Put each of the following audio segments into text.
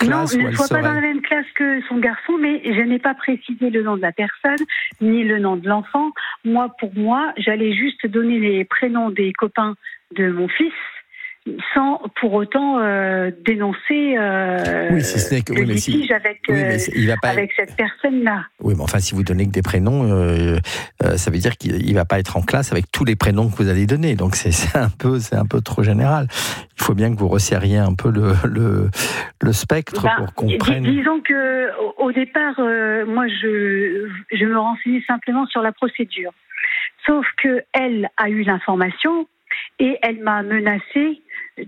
classe où elle elle ne soit serait. pas dans la même classe que son garçon, mais je n'ai pas précisé le nom de la personne, ni le nom de l'enfant. Pour moi, j'allais juste donner les prénoms des copains de mon fils, sans pour autant dénoncer Oui, si ce n'est que le litige avec cette personne-là. Oui, mais enfin, si vous donnez que des prénoms, ça veut dire qu'il ne va pas être en classe avec tous les prénoms que vous allez donner. Donc c'est un peu trop général. Il faut bien que vous resserriez un peu le spectre pour qu'on prenne. Disons que au départ, moi, je me renseignais simplement sur la procédure. Sauf que elle a eu l'information et elle m'a menacée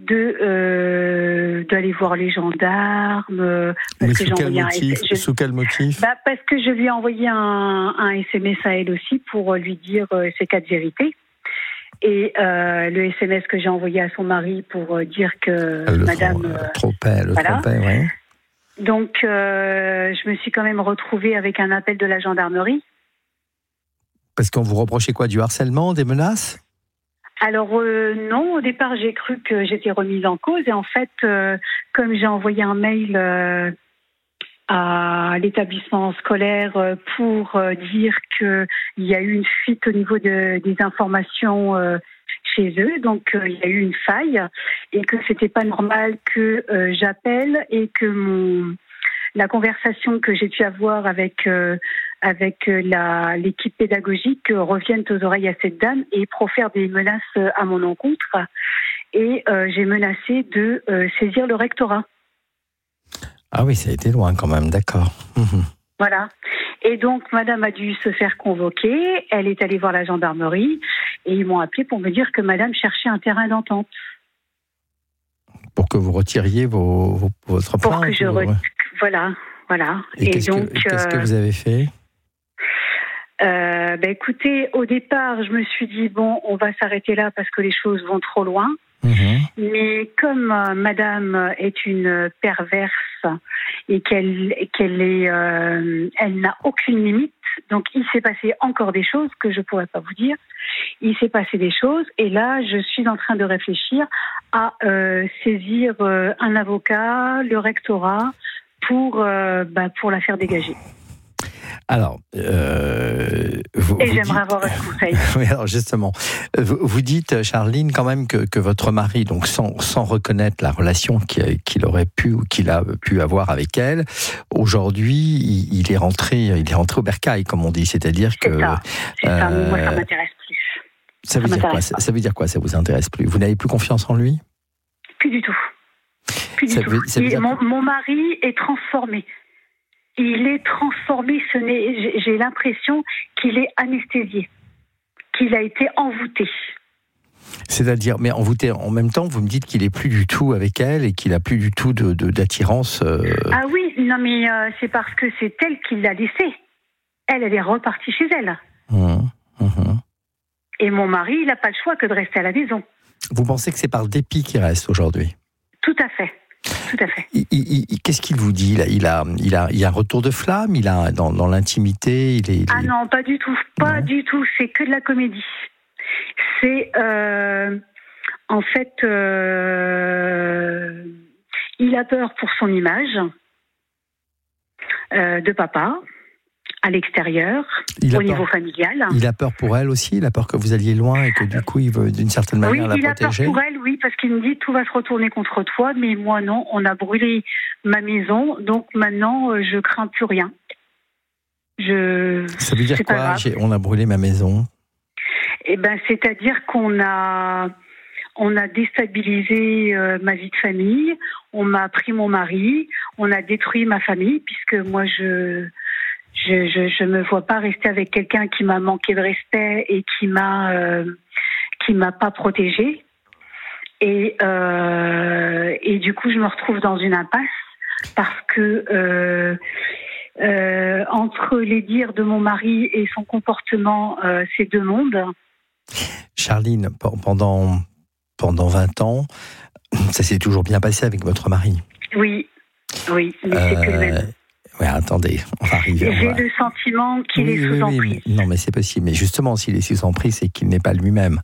d'aller voir les gendarmes. Mais sous quel motif Parce que je lui ai envoyé un SMS à elle aussi pour lui dire ses 4 vérités. Et le SMS que j'ai envoyé à son mari pour dire que madame... trompait, oui. Donc, je me suis quand même retrouvée avec un appel de la gendarmerie. Parce qu'on vous reprochait quoi, du harcèlement, des menaces ? Alors non, au départ j'ai cru que j'étais remise en cause et en fait, comme j'ai envoyé un mail à l'établissement scolaire pour dire qu'il y a eu une fuite au niveau des informations chez eux, donc il y a eu une faille et que c'était pas normal que j'appelle et que la conversation que j'ai pu avoir avec l'équipe pédagogique revienne aux oreilles à cette dame et profère des menaces à mon encontre. Et j'ai menacé de saisir le rectorat. Ah oui, ça a été loin quand même, d'accord. Voilà. Et donc, madame a dû se faire convoquer. Elle est allée voir la gendarmerie et ils m'ont appelé pour me dire que madame cherchait un terrain d'entente. Pour que vous retiriez votre plainte. Pour que je Voilà. Et qu'est-ce que vous avez fait ? Écoutez, au départ, je me suis dit, on va s'arrêter là parce que les choses vont trop loin. Mais comme madame est une perverse et qu'elle n'a aucune limite, donc il s'est passé encore des choses que je ne pourrais pas vous dire. Il s'est passé des choses et là, je suis en train de réfléchir à saisir un avocat, le rectorat, pour la faire dégager. Alors, j'aimerais avoir votre conseil. Oui, alors justement, vous dites, Charline, quand même que votre mari, donc sans reconnaître la relation qu'il aurait pu ou qu'il a pu avoir avec elle, aujourd'hui, il est rentré au bercail, comme on dit, c'est-à-dire que. C'est ça. Moi, ça m'intéresse plus. Ça veut dire quoi ? Ça veut dire quoi ? Ça vous intéresse plus ? Vous n'avez plus confiance en lui ? Plus du tout. Mon mari est transformé. Il est transformé, j'ai l'impression qu'il est anesthésié, qu'il a été envoûté. C'est-à-dire, mais envoûté en même temps, vous me dites qu'il est plus du tout avec elle et qu'il a plus du tout d'attirance. Ah oui, non mais c'est parce que c'est elle qui l'a laissé. Elle est repartie chez elle. Et mon mari, il n'a pas le choix que de rester à la maison. Vous pensez que c'est par dépit qu'il reste aujourd'hui ? Tout à fait. Qu'est-ce qu'il vous dit là ? Il a un retour de flamme. Il a dans l'intimité. Ah non, pas du tout, du tout. C'est que de la comédie. C'est en fait, il a peur pour son image de papa à l'extérieur, au niveau familial. Il a peur pour elle aussi. Il a peur que vous alliez loin et que du coup, il veut d'une certaine manière la protéger. Oui, il a peur pour elle, oui, parce qu'il me dit tout va se retourner contre toi, mais moi non. On a brûlé ma maison, donc maintenant je crains plus rien. Ça veut dire quoi ? On a brûlé ma maison. C'est-à-dire qu'on a déstabilisé ma vie de famille. On m'a pris mon mari. On a détruit ma famille, puisque moi je me vois pas rester avec quelqu'un qui m'a manqué de respect et qui m'a pas protégée. Et du coup, je me retrouve dans une impasse parce que entre les dires de mon mari et son comportement, c'est deux mondes. Charline, pendant 20 ans, ça s'est toujours bien passé avec votre mari. Oui, mais c'est que le même. Oui, attendez, on va arriver. J'ai le sentiment qu'il est sous emprise. Non, mais c'est possible. Mais justement, s'il est sous emprise, c'est qu'il n'est pas lui-même.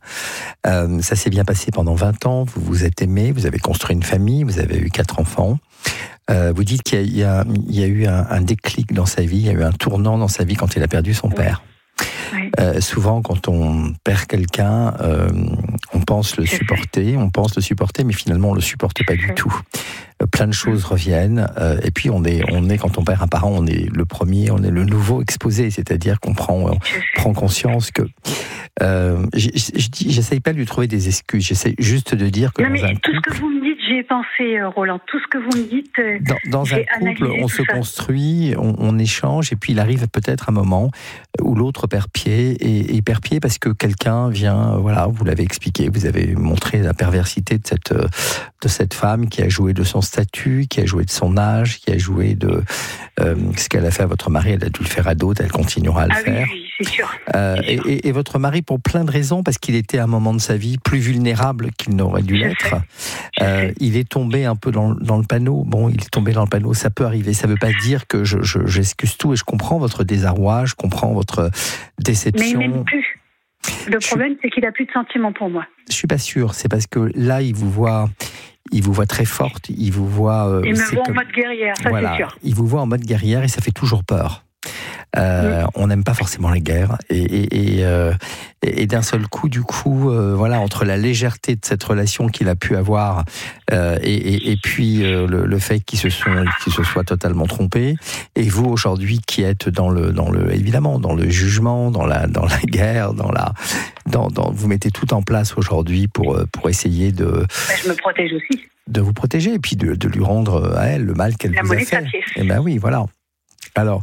Ça s'est bien passé pendant 20 ans. Vous vous êtes aimés, vous avez construit une famille, vous avez eu 4 enfants. Vous dites qu'il y a eu un déclic dans sa vie, il y a eu un tournant dans sa vie quand il a perdu son père. Oui. Souvent, quand on perd quelqu'un, on pense le supporter, mais finalement, on le supporte pas du tout. Plein de choses reviennent, et puis on est quand on perd un parent, on est le premier, on est le nouveau exposé, c'est-à-dire qu'on prend conscience que. J'essaye pas de lui trouver des excuses, j'essaie juste de dire que non, mais tout ce que vous me dites, j'y ai pensé, Roland. Tout ce que vous me dites, dans un couple, on se construit, on échange, et puis il arrive peut-être un moment où l'autre perd pied, et il perd pied parce que quelqu'un vient, voilà, vous l'avez expliqué, vous avez montré la perversité de cette femme qui a joué de son statut, qui a joué de son âge, qui a joué de ce qu'elle a fait à votre mari. Elle a dû le faire à d'autres, elle continuera à le faire. Oui, c'est sûr. Et votre mari, pour plein de raisons, parce qu'il était à un moment de sa vie plus vulnérable qu'il n'aurait dû l'être, il est tombé un peu dans le panneau. Bon, il est tombé dans le panneau, ça peut arriver. Ça ne veut pas dire que j'excuse tout, et je comprends votre désarroi, je comprends votre déception. Mais il m'aime plus. Le problème, c'est qu'il n'a plus de sentiments pour moi. Je ne suis pas sûr, c'est parce que là, il vous voit très forte, il vous voit... il me voit en mode guerrière, ça c'est sûr. Il vous voit en mode guerrière, et ça fait toujours peur. On n'aime pas forcément les guerres, et d'un seul coup, du coup, voilà, entre la légèreté de cette relation qu'il a pu avoir, et puis le fait qu'il se soit totalement trompé, et vous aujourd'hui qui êtes évidemment dans le jugement, dans la guerre, vous mettez tout en place aujourd'hui pour essayer de. Je me protège aussi. De vous protéger, et puis de lui rendre à elle le mal qu'elle vous a fait. Et ben oui, voilà. Alors,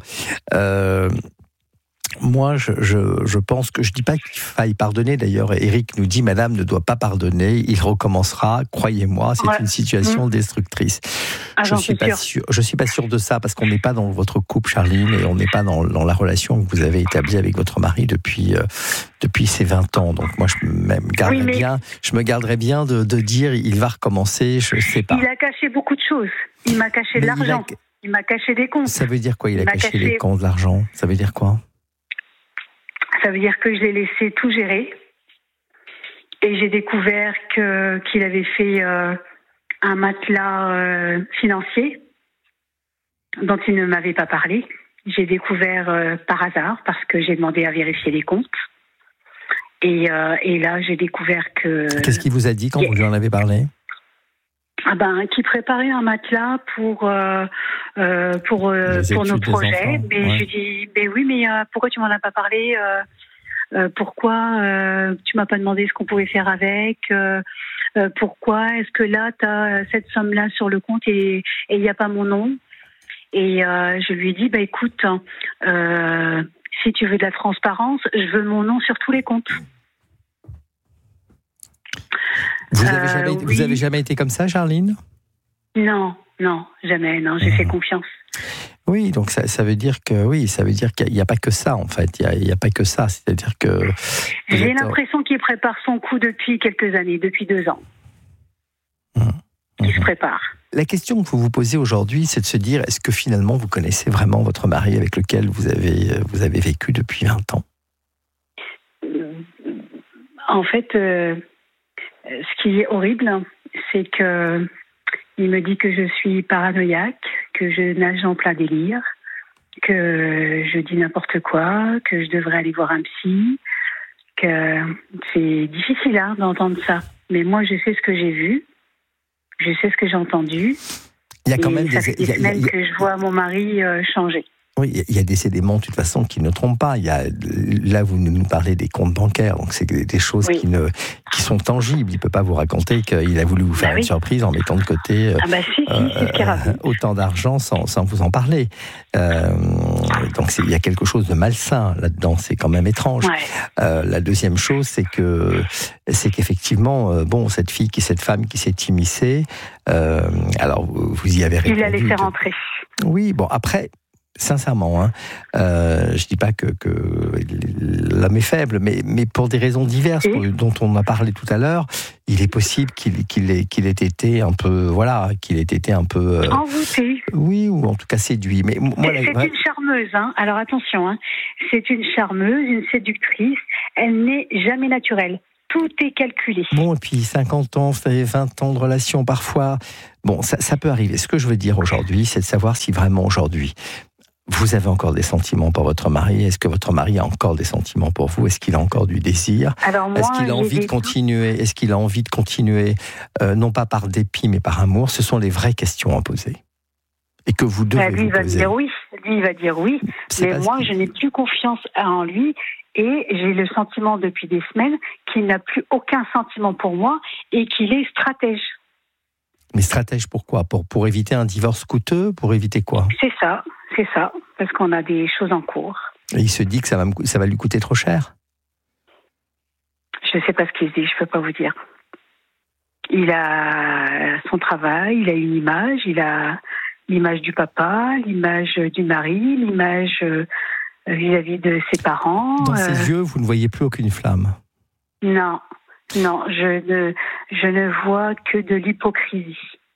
moi, je pense que je dis pas qu'il faille pardonner. D'ailleurs, Eric nous dit, Madame ne doit pas pardonner. Il recommencera. Croyez-moi, c'est une situation destructrice. Je suis pas sûr de ça, parce qu'on n'est pas dans votre couple, Charline, et on n'est pas dans la relation que vous avez établie avec votre mari depuis ces 20 ans. Donc moi, je me garderais bien de dire, il va recommencer. Je sais pas. Il a caché beaucoup de choses. Il m'a caché de l'argent. Il m'a caché des comptes. Ça veut dire quoi, il a caché les comptes, de l'argent? Ça veut dire quoi? Ça veut dire que je l'ai laissé tout gérer. Et j'ai découvert qu'il avait fait un matelas financier dont il ne m'avait pas parlé. J'ai découvert par hasard, parce que j'ai demandé à vérifier les comptes. Et là, j'ai découvert que... Qu'est-ce qu'il vous a dit quand vous lui en avez parlé? Qui préparait un matelas pour nos projets. Mais je dis, mais pourquoi tu m'en as pas parlé? Pourquoi tu m'as pas demandé ce qu'on pouvait faire avec? Pourquoi est-ce que là tu as cette somme-là sur le compte et il n'y a pas mon nom? Et je lui ai dit, écoute, si tu veux de la transparence, je veux mon nom sur tous les comptes. Vous avez jamais été comme ça, Charline? Non, jamais. Non, j'ai fait confiance. Oui, donc ça veut dire qu'il n'y a pas que ça, en fait. Il n'y a pas que ça. C'est-à-dire que j'ai l'impression qu'il prépare son coup depuis quelques années, depuis 2 ans. Il se prépare. La question que vous vous posez aujourd'hui, c'est de se dire, est-ce que finalement vous connaissez vraiment votre mari avec lequel vous avez vécu depuis 20 ans? En fait, ce qui est horrible, c'est que il me dit que je suis paranoïaque, que je nage en plein délire, que je dis n'importe quoi, que je devrais aller voir un psy, que c'est difficile d'entendre ça. Mais moi, je sais ce que j'ai vu, je sais ce que j'ai entendu. Il y a quand même des semaines que je vois mon mari changer. Oui, il y a des éléments de toute façon qui ne trompent pas. Là, vous nous parlez des comptes bancaires, donc c'est des choses qui sont tangibles. Il ne peut pas vous raconter qu'il a voulu vous faire une surprise en mettant de côté autant d'argent sans vous en parler. Donc il y a quelque chose de malsain là-dedans, c'est quand même étrange. La deuxième chose, c'est qu'effectivement, cette femme qui s'est immiscée, alors vous y avez répondu. Il l'a laissé rentrer. Oui, bon, après... Sincèrement, je dis pas que l'homme est faible, mais pour des raisons diverses dont on a parlé tout à l'heure, il est possible qu'il ait été un peu, envoûté. Oui, ou en tout cas séduit. Mais moi, c'est une charmeuse. Alors attention, c'est une charmeuse, une séductrice. Elle n'est jamais naturelle. Tout est calculé. Bon, et puis 50 ans, vous avez 20 ans de relation parfois. Bon, ça peut arriver. Ce que je veux dire aujourd'hui, c'est de savoir si vraiment aujourd'hui, vous avez encore des sentiments pour votre mari. Est-ce que votre mari a encore des sentiments pour vous? Est-ce qu'il a encore du désir? Alors moi, est-ce qu'il a envie de continuer? Est-ce qu'il a envie de continuer, non pas par dépit, mais par amour? Ce sont les vraies questions à poser. Et que vous devez lui, vous poser. Lui, il va dire oui. Mais moi, je n'ai plus confiance en lui. Et j'ai le sentiment depuis des semaines qu'il n'a plus aucun sentiment pour moi et qu'il est stratège. Mais stratège pourquoi? Pour éviter un divorce coûteux? Pour éviter quoi? C'est ça. Parce qu'on a des choses en cours. Et il se dit que ça va lui coûter trop cher? Je ne sais pas ce qu'il se dit, je ne peux pas vous dire. Il a son travail, il a une image, il a l'image du papa, l'image du mari, l'image vis-à-vis de ses parents. Dans ses yeux, vous ne voyez plus aucune flamme? Non, je ne vois que de l'hypocrisie.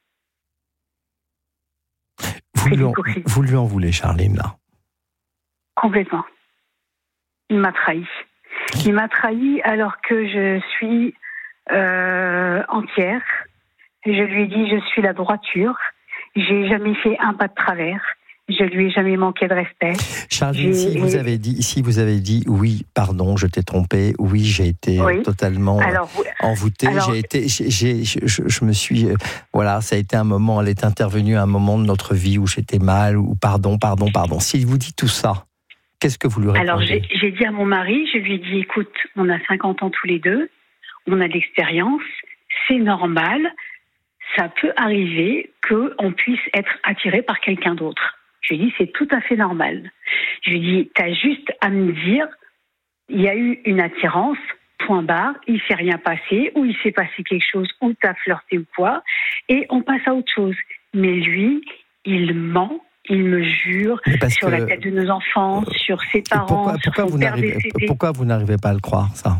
Vous lui en voulez, Charline, là? Complètement. Il m'a trahi. Il m'a trahi alors que je suis entière. Je lui ai dit, je suis la droiture. J'ai jamais fait un pas de travers. Je lui ai jamais manqué de respect. Charline, si vous avez dit oui, pardon, je t'ai trompé, oui, j'ai été totalement envoûtée, je me suis, voilà, ça a été un moment, elle est intervenue à un moment de notre vie où j'étais mal, ou pardon. Si vous dit tout ça, qu'est-ce que vous lui répondez? Alors j'ai dit à mon mari, je lui ai dit, écoute, on a 50 ans tous les deux, on a de l'expérience, c'est normal, ça peut arriver qu'on puisse être attiré par quelqu'un d'autre. Je lui ai dit, c'est tout à fait normal. Je lui ai dit, t'as juste à me dire, il y a eu une attirance, point barre, il s'est rien passé, ou il s'est passé quelque chose, ou t'as flirté ou quoi, et on passe à autre chose. Mais lui, il ment, il me jure, sur la tête de nos enfants, sur ses parents, pourquoi vous n'arrivez pas à le croire, ça?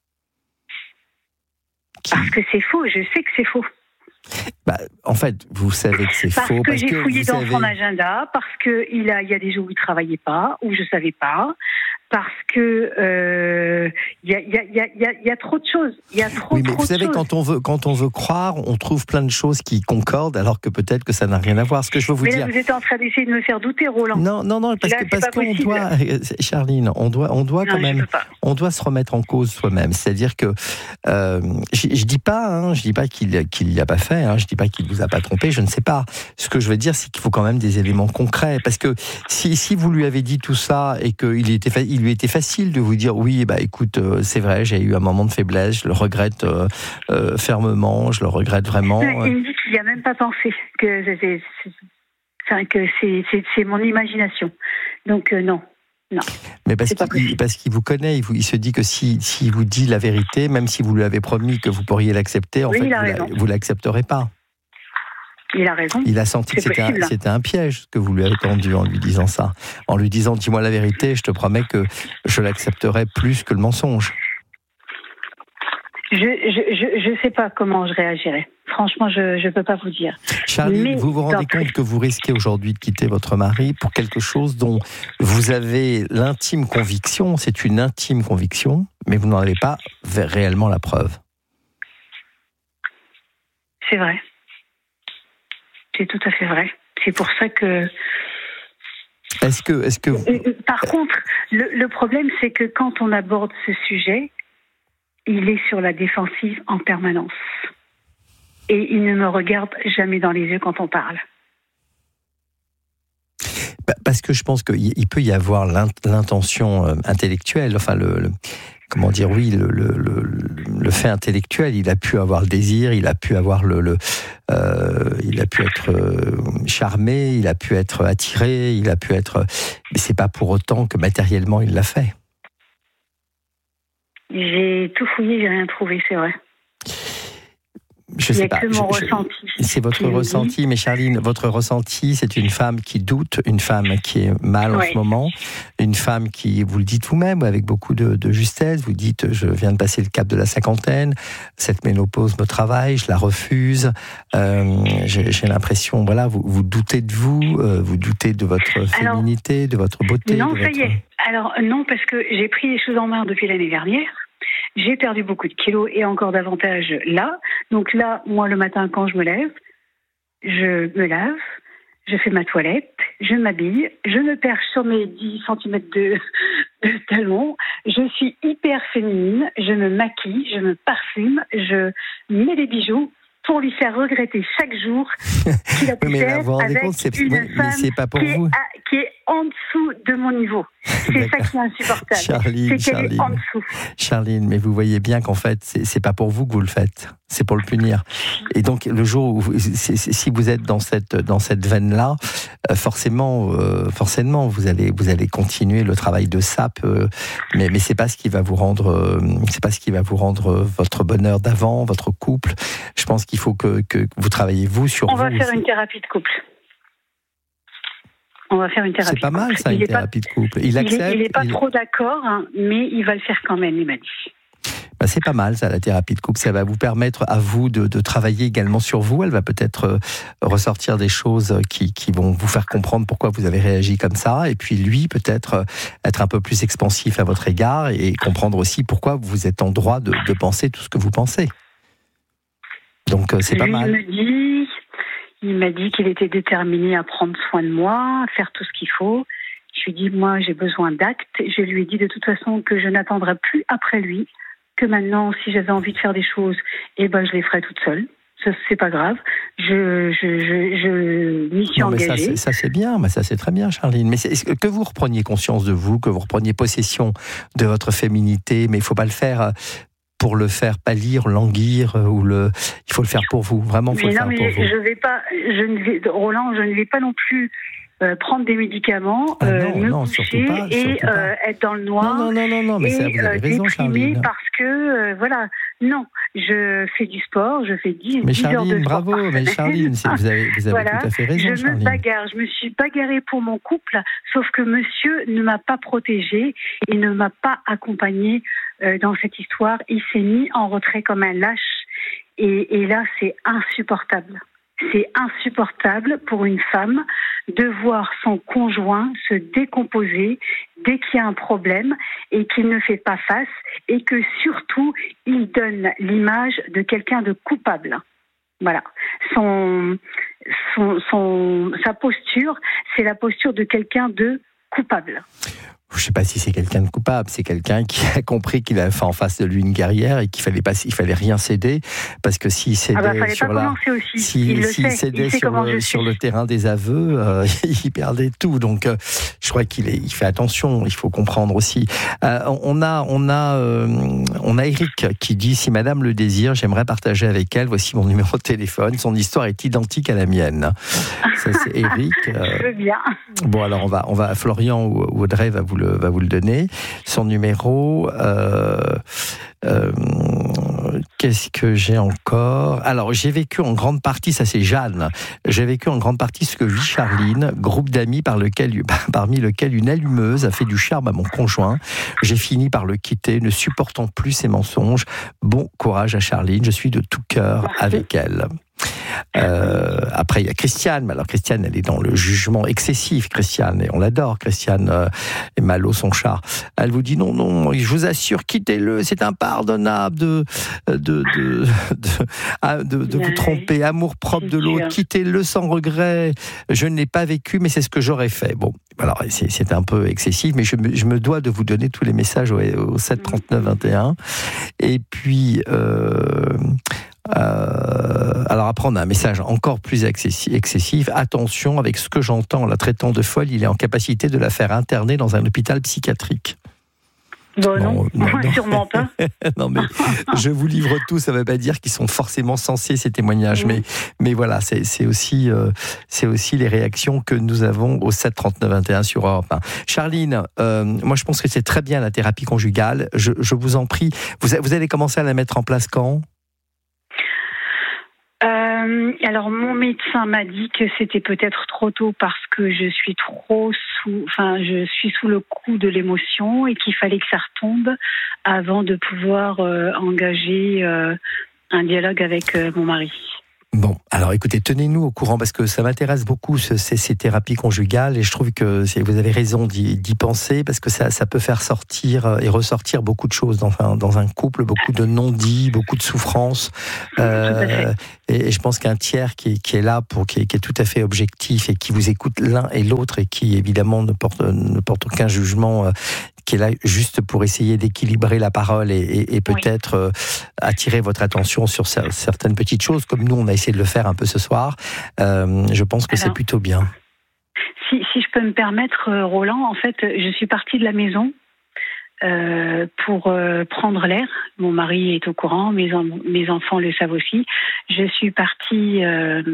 Parce que c'est faux, je sais que c'est faux. En fait, vous savez que c'est faux. Parce que j'ai fouillé dans son agenda, parce qu'il y a des jours où il ne travaillait pas, où je ne savais pas, parce que il y a trop de choses. Il y a trop de choses. Vous savez, quand on veut croire, on trouve plein de choses qui concordent, alors que peut-être que ça n'a rien à voir. Ce que je veux vous dire. Vous êtes en train d'essayer de me faire douter, Roland. Non, parce qu'on doit, Charline, on doit quand même, on doit se remettre en cause soi-même. C'est-à-dire que je dis pas qu'il l'a pas fait. Je dis pas qu'il vous a pas trompé. Je ne sais pas. Ce que je veux dire, c'est qu'il faut quand même des éléments concrets. Parce que si vous lui avez dit tout ça et qu'il lui était facile de vous dire oui, écoute, c'est vrai, j'ai eu un moment de faiblesse, je le regrette fermement, je le regrette vraiment. Il me dit qu'il n'y a même pas pensé, que c'est mon imagination. Donc non. Mais parce qu'il vous connaît, il se dit que si vous dit la vérité, même si vous lui avez promis que vous pourriez l'accepter, en fait, vous l'accepterez pas. Il a raison. Il a senti que c'était un piège que vous lui avez tendu en lui disant ça. En lui disant, dis-moi la vérité, je te promets que je l'accepterai plus que le mensonge. Je sais pas comment je réagirais. Franchement, je peux pas vous dire. Charline, vous vous rendez compte que vous risquez aujourd'hui de quitter votre mari pour quelque chose dont vous avez l'intime conviction, c'est une intime conviction, mais vous n'en avez pas réellement la preuve. C'est vrai. C'est tout à fait vrai. C'est pour ça que... Est-ce que... Par contre, le problème, c'est que quand on aborde ce sujet, il est sur la défensive en permanence. Et il ne me regarde jamais dans les yeux quand on parle. Parce que je pense qu'il peut y avoir l'intention intellectuelle, enfin comment dire, oui, le fait intellectuel, il a pu avoir le désir, il a pu avoir il a pu être charmé, il a pu être attiré, mais c'est pas pour autant que matériellement il l'a fait. J'ai tout fouillé, j'ai rien trouvé, c'est vrai. Je sais pas. Que mon ressenti. C'est votre ressenti, mais Charline, votre ressenti, c'est une femme qui doute, une femme qui est mal en ce moment, une femme qui, vous le dites vous-même, avec beaucoup de justesse, vous dites, je viens de passer le cap de la cinquantaine, cette ménopause me travaille, je la refuse, j'ai l'impression, voilà, vous doutez de vous doutez de votre féminité, de votre beauté. Non, ça y est. Alors non, parce que j'ai pris les choses en main depuis l'année dernière. J'ai perdu beaucoup de kilos et encore davantage là. Donc là, moi, le matin, quand je me lève, je me lave, je fais ma toilette, je m'habille, je me perche sur mes 10 cm de talons, je suis hyper féminine, je me maquille, je me parfume, je mets des bijoux pour lui faire regretter chaque jour qu'il a pu faire avec une femme qui est en dessous de mon niveau. C'est ça qui est insupportable. Charline, c'est qu'elle est en dessous. Charline, mais vous voyez bien qu'en fait, c'est pas pour vous que vous le faites, c'est pour le punir. Et donc, le jour où, si vous êtes dans cette veine-là, forcément, vous allez continuer le travail de sape, mais c'est pas ce qui va vous rendre, votre bonheur d'avant, votre couple. Je pense qu'il faut que vous travaillez sur vous. On va faire une thérapie de couple. C'est pas mal ça, une thérapie de couple. Il accepte. Il n'est pas trop d'accord, hein, mais il va le faire quand même, il m'a dit. C'est pas mal ça, la thérapie de couple. Ça va vous permettre à vous de travailler également sur vous. Elle va peut-être ressortir des choses qui vont vous faire comprendre pourquoi vous avez réagi comme ça. Et puis lui, peut-être être un peu plus expansif à votre égard et comprendre aussi pourquoi vous êtes en droit de penser tout ce que vous pensez. Donc c'est pas mal. Il m'a dit qu'il était déterminé à prendre soin de moi, à faire tout ce qu'il faut. Je lui ai dit, moi, j'ai besoin d'actes. Je lui ai dit de toute façon que je n'attendrai plus après lui, que maintenant, si j'avais envie de faire des choses, je les ferais toute seule. Ça, c'est pas grave. Je m'y suis engagée. Ça, c'est bien. Ça, c'est très bien, Charline. Mais que vous repreniez conscience de vous, que vous repreniez possession de votre féminité, mais il faut pas le faire pour le faire pâlir, languir, il faut le faire pour vous. Vraiment, il faut le faire pour vous. Roland, je ne vais pas non plus prendre des médicaments, coucher et être dans le noir. Non, mais ça, vous avez raison, Charline. Parce que, non, je fais du sport, je fais 10 heures de sport. Bravo, mais Charline, vous avez tout à fait raison, je me bagarre, je me suis bagarrée pour mon couple, sauf que monsieur ne m'a pas protégée et ne m'a pas accompagnée dans cette histoire. Il s'est mis en retrait comme un lâche et là, c'est insupportable. C'est insupportable pour une femme de voir son conjoint se décomposer dès qu'il y a un problème et qu'il ne fait pas face et que surtout, il donne l'image de quelqu'un de coupable. Voilà. Sa posture, c'est la posture de quelqu'un de coupable. Je ne sais pas si c'est quelqu'un de coupable, c'est quelqu'un qui a compris qu'il avait fait en face de lui une guerrière et qu'il fallait rien céder, parce que s'il cédait sur le terrain des aveux, il perdait tout. Donc, je crois il fait attention. Il faut comprendre aussi. On a Eric qui dit, si Madame le désire, j'aimerais partager avec elle. Voici mon numéro de téléphone. Son histoire est identique à la mienne. Ça, c'est Eric. Je veux bien. Bon, alors on va Florian ou Audrey va vous le donner. Son numéro. Qu'est-ce que j'ai encore ? Alors, j'ai vécu en grande partie, ça c'est Jeanne, j'ai vécu en grande partie ce que vit Charline, groupe d'amis parmi lequel une allumeuse a fait du charme à mon conjoint. J'ai fini par le quitter, ne supportant plus ses mensonges. Bon courage à Charline, je suis de tout cœur avec elle. Après il y a Christiane, mais alors Christiane elle est dans le jugement excessif, Christiane, et on l'adore, Christiane et Malo son chat. Elle vous dit non, je vous assure, quittez-le, c'est impardonnable de vous tromper, amour propre de l'autre, quittez-le sans regret, je ne l'ai pas vécu mais c'est ce que j'aurais fait. Bon, alors c'est un peu excessif, mais je me dois de vous donner tous les messages au 7 39 21. Et puis alors après on a un message encore plus excessif. Attention, avec ce que j'entends, en la traitant de folle, il est en capacité de la faire interner dans un hôpital psychiatrique. Non, sûrement pas. Non, mais je vous livre tout, ça ne veut pas dire qu'ils sont forcément censés, ces témoignages, mais voilà, c'est aussi les réactions que nous avons au 7 39 21 sur Europe 1. Charline, moi je pense que c'est très bien la thérapie conjugale, je vous en prie, vous allez commencer à la mettre en place quand ? Alors mon médecin m'a dit que c'était peut-être trop tôt parce que je suis sous le coup de l'émotion et qu'il fallait que ça retombe avant de pouvoir engager un dialogue avec mon mari. Bon, alors écoutez, tenez-nous au courant parce que ça m'intéresse beaucoup ces thérapies conjugales et je trouve que vous avez raison d'y penser parce que ça peut faire sortir et ressortir beaucoup de choses dans un couple, beaucoup de non-dits, beaucoup de souffrances. Et je pense qu'un tiers qui est là, qui est tout à fait objectif et qui vous écoute l'un et l'autre et qui évidemment ne porte aucun jugement, qui est là juste pour essayer d'équilibrer la parole et peut-être attirer votre attention sur certaines petites choses, comme nous on a essayé de le faire un peu ce soir. Je pense que c'est plutôt bien. Si je peux me permettre, Roland, en fait, je suis partie de la maison pour prendre l'air. Mon mari est au courant, mes enfants le savent aussi. Je suis partie à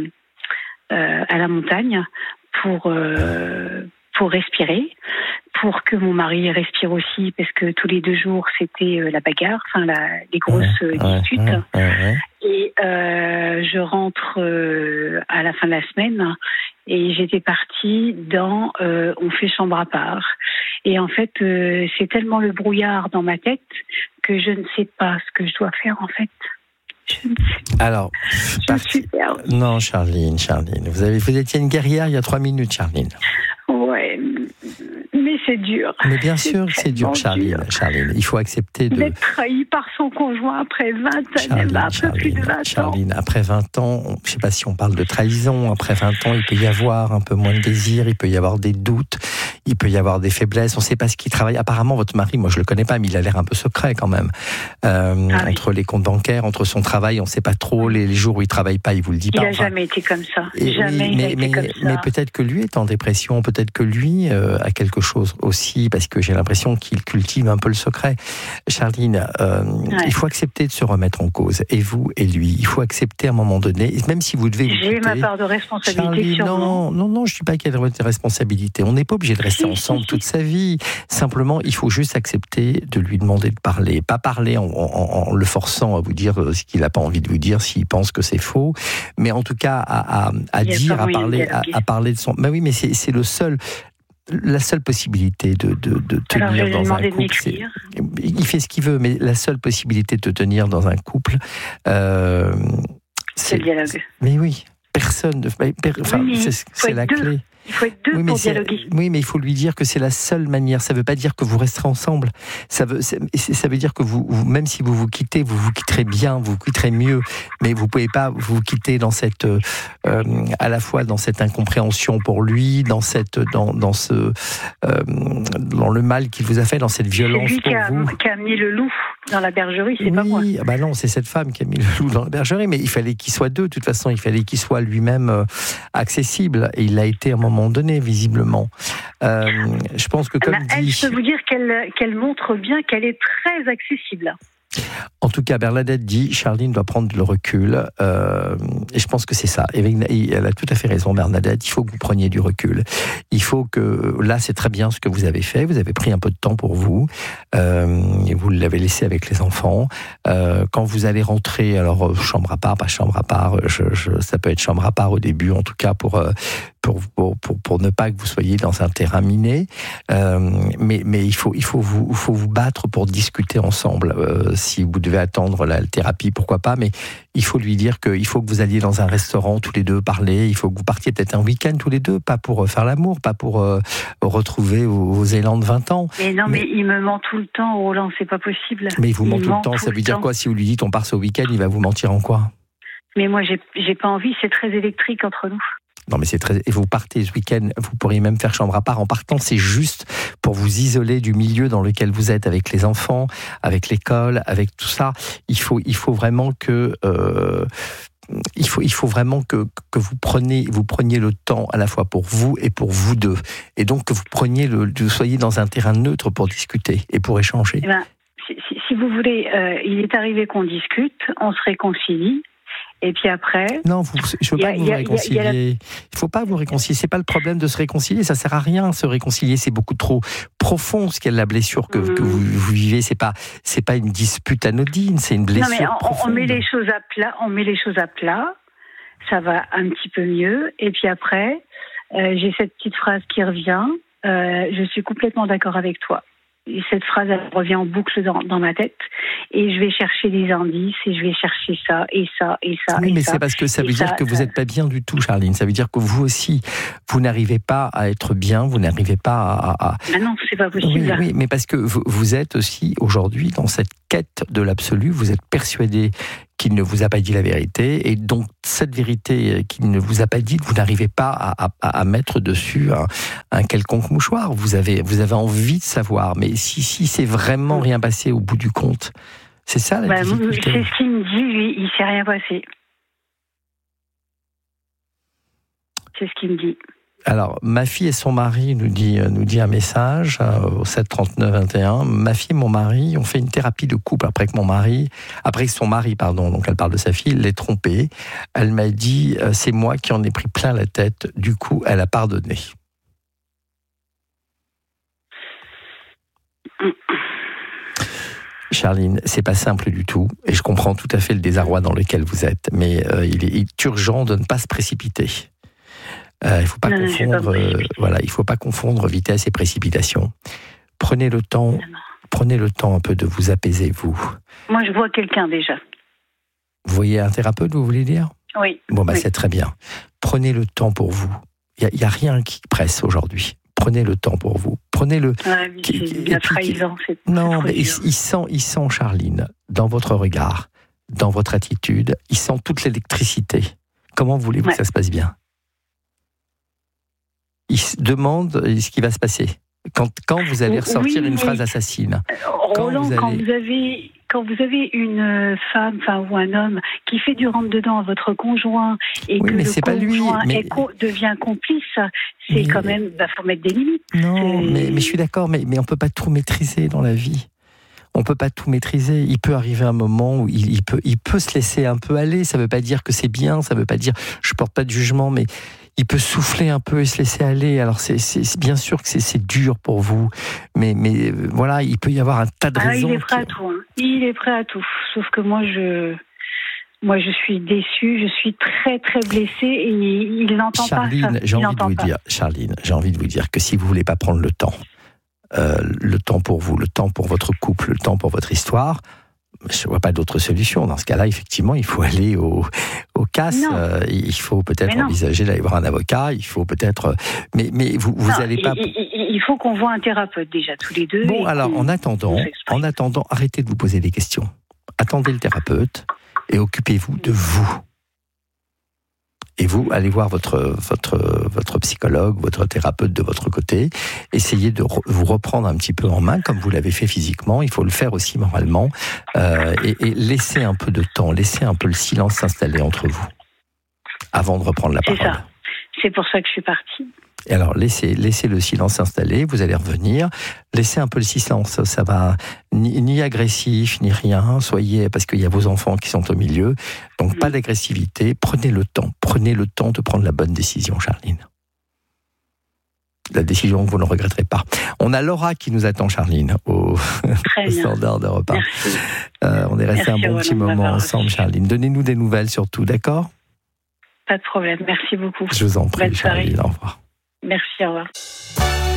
la montagne pour respirer, pour que mon mari respire aussi, parce que tous les 2 jours, c'était la bagarre, les grosses disputes. Et je rentre à la fin de la semaine et j'étais partie dans on fait chambre à part. Et en fait, c'est tellement le brouillard dans ma tête que je ne sais pas ce que je dois faire, en fait. Je ne sais pas. Alors, non, Charline, vous étiez une guerrière il y a 3 minutes, Charline. Ouais, mais c'est dur. Mais bien sûr que c'est dur, Charline. Il faut accepter d'être trahi par son conjoint après 20 années, après plus de 20 ans. Charline, après 20 ans, je ne sais pas si on parle de trahison, après 20 ans, il peut y avoir un peu moins de désir, il peut y avoir des doutes, il peut y avoir des faiblesses, on ne sait pas ce qu'il travaille. Apparemment, votre mari, moi je ne le connais pas, mais il a l'air un peu secret quand même. Entre les comptes bancaires, entre son travail, on ne sait pas trop, les jours où il ne travaille pas, il ne vous le dit pas. Il n'a jamais été comme ça. Mais peut-être que lui est en dépression, peut-être que lui a quelque chose aussi, parce que j'ai l'impression qu'il cultive un peu le secret. Charline, il faut accepter de se remettre en cause, et vous et lui. Il faut accepter à un moment donné, même si vous devez... J'ai ma part de responsabilité sur moi. Non, je ne dis pas qu'il y a de responsabilité. On n'est pas obligé de rester ensemble toute sa vie. Simplement, il faut juste accepter de lui demander de parler. Pas parler en le forçant à vous dire ce qu'il n'a pas envie de vous dire, s'il pense que c'est faux, mais en tout cas à parler de son... Ben oui, mais c'est la seule possibilité de tenir dans un couple. Il fait ce qu'il veut, mais la seule possibilité de tenir dans un couple, c'est le dialogue. Mais oui, personne. C'est la clé. Il faut être 2 pour dialoguer. Oui, mais il faut lui dire que c'est la seule manière. Ça ne veut pas dire que vous resterez ensemble. Ça veut dire que vous, même si vous quitterez bien, vous quitterez mieux. Mais vous ne pouvez pas vous quitter dans cette, à la fois dans cette incompréhension pour lui, dans le mal qu'il vous a fait, dans cette violence pour vous. C'est lui qui a amené le loup dans la bergerie, c'est pas moi. Bah non, c'est cette femme qui a mis le loup dans la bergerie, mais il fallait qu'il soit 2. De toute façon, il fallait qu'il soit lui-même accessible. Et il l'a été à un moment donné, visiblement. Je pense que, comme dit... Je peux vous dire qu'elle montre bien qu'elle est très accessible. En tout cas, Bernadette dit, Charline doit prendre le recul, et je pense que c'est ça. Et elle a tout à fait raison, Bernadette, il faut que vous preniez du recul. Il faut que, là, c'est très bien ce que vous avez fait, vous avez pris un peu de temps pour vous, et vous l'avez laissé avec les enfants. Quand vous allez rentrer, alors chambre à part, pas chambre à part, ça peut être chambre à part au début, en tout cas pour ne pas que vous soyez dans un terrain miné, mais il faut vous battre pour discuter ensemble. Si vous devez attendre la thérapie, pourquoi pas, mais il faut lui dire qu'il faut que vous alliez dans un restaurant tous les deux parler, il faut que vous partiez peut-être un week-end tous les deux, pas pour faire l'amour, pas pour retrouver vos élans de 20 ans. Mais il me ment tout le temps, Roland, c'est pas possible. Mais il vous ment tout le temps, ça veut dire quoi? Si vous lui dites on part ce week-end, il va vous mentir en quoi? Mais moi, j'ai pas envie, c'est très électrique entre nous. Non, mais c'est très... Et vous partez ce week-end, vous pourriez même faire chambre à part. En partant, c'est juste pour vous isoler du milieu dans lequel vous êtes, avec les enfants, avec l'école, avec tout ça. Il faut vraiment que... Il faut vraiment que vous preniez le temps à la fois pour vous et pour vous deux. Et donc que vous soyez dans un terrain neutre pour discuter et pour échanger. Si vous voulez, il est arrivé qu'on discute, on se réconcilie. Et puis après... Non, je ne veux pas que vous vous réconcilier. Il ne faut pas vous réconcilier. Ce n'est pas le problème de se réconcilier. Ça ne sert à rien de se réconcilier. C'est beaucoup trop profond ce qu'est la blessure que vous vivez. Ce n'est pas une dispute anodine, c'est une blessure profonde. On met les choses à plat. Ça va un petit peu mieux. Et puis après, j'ai cette petite phrase qui revient. Je suis complètement d'accord avec toi. cette phrase, elle revient en boucle dans ma tête. Et je vais chercher des indices, et je vais chercher ça, et ça, et ça. Oui, et mais ça, c'est parce que ça veut dire que vous n'êtes pas bien du tout, Charline. Ça veut dire que vous aussi, vous n'arrivez pas à être bien, vous n'arrivez pas à... Ben non, c'est pas possible. Oui, mais parce que vous êtes aussi aujourd'hui dans cette quête de l'absolu, vous êtes persuadé qu'il ne vous a pas dit la vérité, et donc cette vérité qu'il ne vous a pas dite, vous n'arrivez pas à mettre dessus un quelconque mouchoir. Vous avez envie de savoir, mais si c'est vraiment rien passé au bout du compte, c'est ça la difficulté. C'est ce qu'il me dit, lui, il ne s'est rien passé. C'est ce qu'il me dit. Alors, ma fille et son mari nous dit un message au 7 39 21. Ma fille et mon mari ont fait une thérapie de couple après que son mari, donc elle parle de sa fille, l'ait trompée. Elle m'a dit, c'est moi qui en ai pris plein la tête. Du coup, elle a pardonné. Charline, c'est pas simple du tout, et je comprends tout à fait le désarroi dans lequel vous êtes, mais il est urgent de ne pas se précipiter. Il faut pas confondre vitesse et précipitation. Prenez le temps un peu de vous apaiser, vous. Moi, je vois quelqu'un déjà. Vous voyez un thérapeute, vous voulez dire ? Oui. Bon, oui. C'est très bien. Prenez le temps pour vous. Il y a rien qui presse aujourd'hui. Prenez le temps pour vous. Prenez-le. Ouais, c'est la trahison. Non, mais il sent, Charline, dans votre regard, dans votre attitude, il sent toute l'électricité. Comment voulez-vous que ça se passe bien ? Il se demande ce qui va se passer. Quand vous allez ressortir une phrase assassine. Roland, quand vous avez une femme ou un homme qui fait du rentre-dedans à votre conjoint et que le conjoint devient complice, c'est quand même, faut mettre des limites. Non, mais je suis d'accord, mais on ne peut pas tout maîtriser dans la vie. On ne peut pas tout maîtriser. Il peut arriver un moment où il peut se laisser un peu aller. Ça ne veut pas dire que c'est bien, ça ne veut pas dire je ne porte pas de jugement, mais il peut souffler un peu et se laisser aller. Alors c'est bien sûr que c'est dur pour vous, mais voilà, il peut y avoir un tas de raisons. Il est prêt à tout. Il est prêt à tout. Sauf que moi je suis déçue, je suis très très blessée et il n'entend pas ça. Charline, j'ai envie de vous dire que si vous voulez pas prendre le temps pour vous, le temps pour votre couple, le temps pour votre histoire, je ne vois pas d'autre solution. Dans ce cas-là, effectivement, il faut aller au CAS. Il faut peut-être envisager d'aller voir un avocat. Il faut peut-être... Mais vous n'allez pas... Il faut qu'on voit un thérapeute déjà, tous les deux. Bon, alors, en attendant, arrêtez de vous poser des questions. Attendez le thérapeute et occupez-vous de vous. Et vous, allez voir votre psychologue, votre thérapeute de votre côté. Essayez de vous reprendre un petit peu en main, comme vous l'avez fait physiquement. Il faut le faire aussi moralement. Et laissez un peu de temps, laissez un peu le silence s'installer entre vous, avant de reprendre la parole. C'est ça. C'est pour ça que je suis partie. Et alors, laissez le silence s'installer, vous allez revenir. Laissez un peu le silence, ça va ni agressif, ni rien. Soyez, parce qu'il y a vos enfants qui sont au milieu. Donc, pas d'agressivité. Prenez le temps de prendre la bonne décision, Charline. La décision que vous ne regretterez pas. On a Laura qui nous attend, Charline, au standard de repas. On est resté un bon petit moment ensemble, Charline. Donnez-nous des nouvelles surtout, d'accord ? Pas de problème, merci beaucoup. Je vous en prie, Charline, au revoir. Merci, au revoir.